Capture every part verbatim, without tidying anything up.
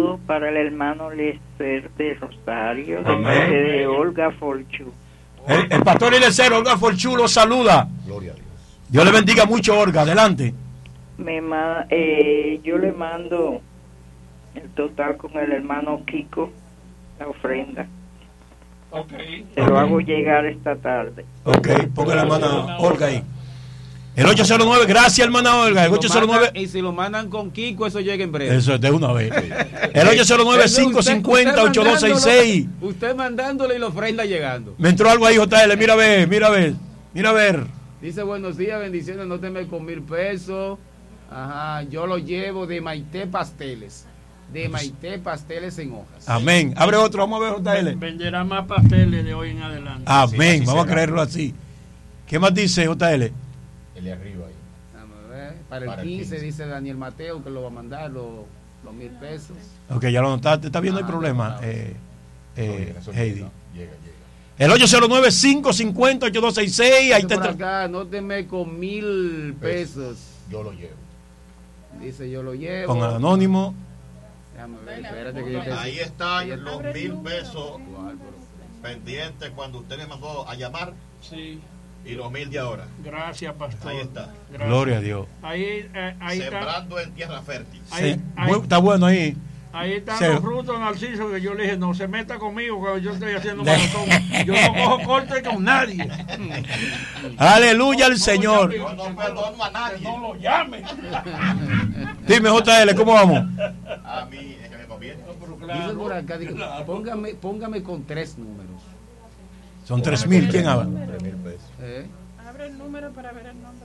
saludo para el hermano Lester de Rosario, de, Amén. de Olga Forchu. El, el pastor Eliezer, Olga Forchu, lo saluda. Gloria a Dios. Dios le bendiga mucho, Olga. Adelante. Me ma- eh, yo le mando el total con el hermano Kiko, la ofrenda. Okay. Se lo hago llegar esta tarde. Ok, ponga la hermana Olga ahí. El ocho cero nueve, gracias hermana Olga. El ocho cero nueve. Y si lo mandan con Kiko, eso llega en breve. Eso es de una vez. El ocho cero nueve, cinco cinco cero, ocho dos seis seis. Usted mandándole y la ofrenda llegando. Me entró algo ahí, J L. Mira a ver, mira a ver. Mira a ver. Dice buenos días, bendiciones, no teme con mil pesos. Ajá, yo lo llevo de Maite Pasteles. De Maite Pasteles en hojas. Amén. Abre otro, vamos a ver, J L. Venderá más pasteles de hoy en adelante. Amén, vamos a creerlo así. ¿Qué más dice J L? El de arriba ahí. Vamos a ver. Para el Para el quince, quince. dice Daniel Mateo que lo va a mandar los, los mil pesos. Ok, ya lo notaste. Está viendo el Ah, problema, no, no. eh, No, eh, llega, eso Heidi. llega, llega, llega. El ocho cero nueve, cinco cinco cero, ocho dos seis seis. Ahí Dice por está. acá, no teme con mil pesos. Yo lo llevo. Dice yo lo llevo. Con el anónimo. Déjame ver, espérate que yo te- Ahí están Ella- los mil pesos pendientes cuando usted me mandó a llamar Sí, y los mil de ahora. gracias, pastor. Ahí está. Gracias. Gloria a Dios. Ahí, eh, ahí está. Sembrando en tierra fértil. Ahí, Sí, ahí- muy- está bueno ahí. ahí están Sí. los frutos, Narciso, que yo le dije, no se meta conmigo, que yo estoy haciendo maratón. Yo no cojo corte con nadie. Aleluya al Señor. Yo no perdono a nadie. No lo llame. Dime, J L, ¿cómo vamos? A mí es que me conviene. Dice por acá, digo, póngame, póngame con tres números. Son tres mil. ¿Quién habla? Tres mil pesos. ¿Eh? Abre el número para ver el nombre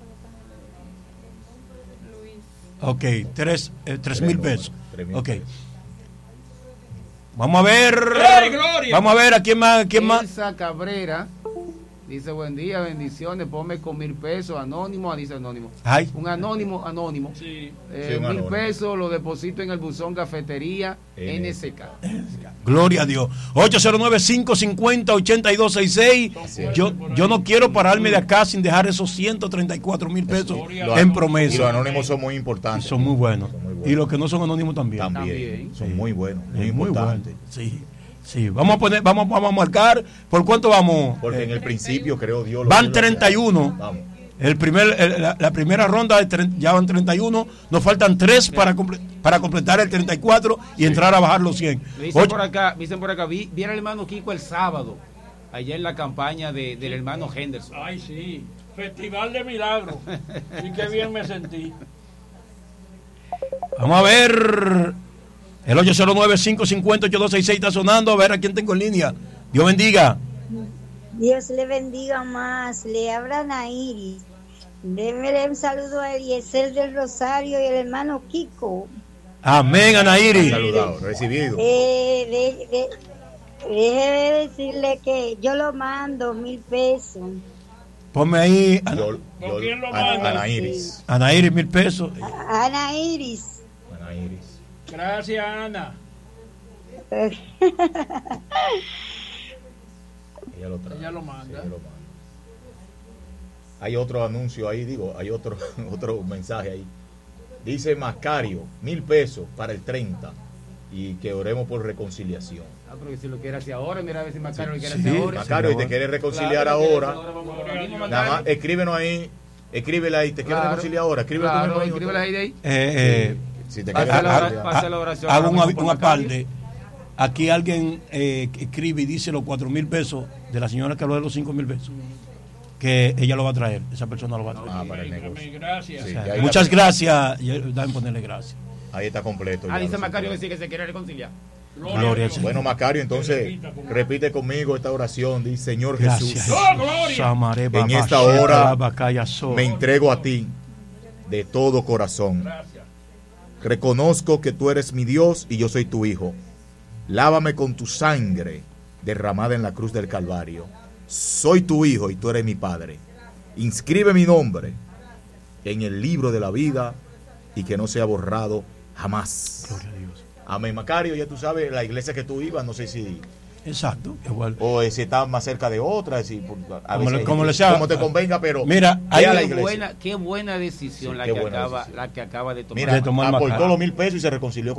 de Luis. Ok, tres, eh, tres mil pesos. Tres mil Ok. pesos. Vamos a ver. ¡Ey, Gloria! Vamos a ver a quién más. ¿Quién más? Elsa Cabrera dice buen día, bendiciones, ponme con mil pesos, anónimo, ah, dice anónimo. Ay. Un anónimo, anónimo. Sí. Eh, Sí, un mil anónimo. pesos lo deposito en el buzón cafetería N. N S K. Gloria a Dios. ocho cero nueve, cinco cinco cero, ocho dos seis seis. Yo, yo no quiero pararme de acá sin dejar esos ciento treinta y cuatro mil pesos Los en an- Y promesa. los anónimos son muy Y importantes. son muy buenos. Son muy buenos. Y los que no son anónimos también. También. También. Son Sí. muy buenos. Muy Es muy bueno. importantes. Sí, sí. Vamos a poner, vamos, vamos a marcar. ¿Por cuánto vamos? Porque Eh, en el principio, creo Dios. lo Van que lo treinta y uno. hacía. Vamos. El primer, el- la, la primera ronda de tre- ya van treinta y uno. Nos faltan tres para, comple- para completar el treinta y cuatro y entrar a bajar los cien. Me dicen Ocho- por acá, me dicen por acá, vi, vi al hermano Kiko el sábado, allá en la campaña de, del hermano Henderson. Ay, sí. Festival de Milagros. Y qué bien me sentí. Vamos a ver. El ocho cero nueve, cinco cinco cero, ocho dos seis seis está sonando. A ver a quién tengo en línea. Dios bendiga. Dios le bendiga más. Le hablan a Iris. Démele un saludo a Eliezer del Rosario y el hermano Kiko. Amén, Anaíri. Saludado, recibido. Eh, de, de, déjeme decirle que yo lo mando mil pesos. Ponme ahí. Yo, ¿Con yo- quién lo Ana- manda? Ana Iris. Anaíri, mil pesos. A- Ana Iris. Ana Iris. Gracias, Ana. Ella lo trae. Ella lo manda. Sí, ella lo manda. Hay otro anuncio ahí, digo, hay otro, otro mensaje ahí. Dice Macario, mil pesos para el treinta y que oremos por reconciliación. Ah, pero que si lo quiere hacer ahora, mira a ver si Macario lo quiere Sí. hacer ahora. Macario, y te quieres reconciliar Claro, lo quiere ahora, hacer vamos ahora mismo, nada Macario. más escríbenos ahí, escríbele ahí, te quieres Claro, reconciliar ahora, escríbele claro, tu número ahí, escríbele ahí de ahí. Eh, eh, Si te Pasa quieres la- reconciliar. pasa la oración hago ahora una, mismo por una Macario. parte. Aquí alguien eh, que escribe y dice los cuatro mil pesos de la señora que habló de los cinco mil pesos. Que ella lo va a traer. Esa persona lo va a traer. Ah, para el Ay, negocio. gracias. Sí, O sea, ya ahí muchas está- gracias. Y deben ponerle gracias. Ahí está completo. Ah, ya, dice los Macario que cinco. sí que se quiere reconciliar. Gloria al Señor. Bueno, Macario, entonces repita, por favor. repite conmigo esta oración. Dice, Señor Gracias. Jesús, ¡Oh, gloria! Samare en Baba esta Sheta hora Bacaya So. me entrego a ti de todo corazón. Gracias. Reconozco que tú eres mi Dios y yo soy tu hijo. Lávame con tu sangre derramada en la cruz del Calvario. Soy tu hijo y tú eres mi padre. Inscribe mi nombre en el libro de la vida y que no sea borrado jamás. Gloria a Dios. Amén, Macario. Ya tú sabes, la iglesia que tú ibas, no sé si Exacto. Igual. o si está más cerca de otra, si, a Como veces- le- como le sea. como te convenga, pero Mira, ve a la Qué iglesia. buena, qué buena decisión Sí, la, qué que buena acaba, decisión. la que acaba de tomar. Mira, de tomar aportó Macario. los mil pesos y se reconcilió